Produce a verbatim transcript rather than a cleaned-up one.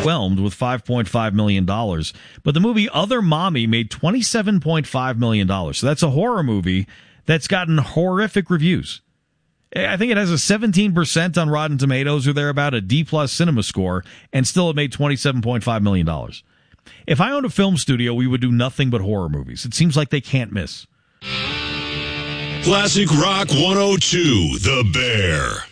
underwhelmed with five point five million dollars. But the movie Other Mommy made twenty-seven point five million dollars. So that's a horror movie that's gotten horrific reviews. I think it has a seventeen percent on Rotten Tomatoes or thereabout, a D-plus cinema score, and still it made twenty-seven point five million dollars. If I owned a film studio, we would do nothing but horror movies. It seems like they can't miss. Classic Rock one oh two, The Bear.